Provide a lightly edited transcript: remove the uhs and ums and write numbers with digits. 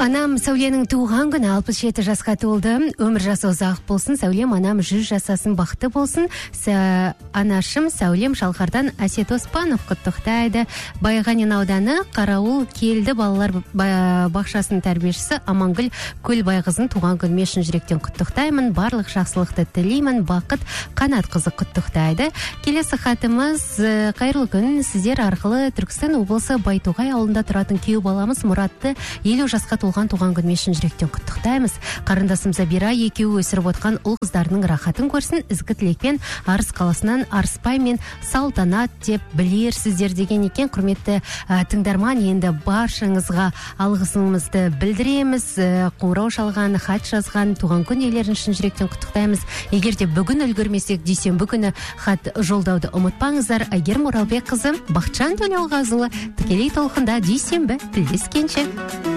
Анам Сәуленің туған күні 67 жасқа толды. Өмір жасы ұзақ болсын, Сәулем анам 100 жасасын, бақытты болсын. Анашым Сәулем Шалқардан Әсет Оспанов құттықтайды. Байғанин ауданы Қарауыл келді балалар бақшасының тәрбиешісі Амангүл Көлбайқызын туған күнімен шын жүректен құттықтаймын. Барлық жақсылықты тілеймін. Бақыт Қанатқызы құттықтайды. Келесі хатымыз: қайырлы күн, сіздер арқылы Түркістан облысы Байтоғай ауылында тұратын күйеу баламыз Мұратты 50 жасқа туған күнімен шын жүректен құттықтаймыз. Қарындасым Забира екеуі өсіріп отқан ұл қыздарының рахатын көрсін. Ізгі тілекпен Арыс қаласынан Арыспай мен Салтанат деп білерсіздер деген екен. Құрметті тыңдарман, енді баршаңызға алғысымызды білдіреміз. Қоңырау шалған, хат жазған туған күн иелерін шын жүректен құттықтаймыз. Егер де бүгін үлгермесек, дүйсенбі күні хат жолдауды ұмытпаңыздар. Әйгерім Оралбекқызы, Бақытжан Төлеуғазылы, тікелей толқында дүйсенбі тілдескенше.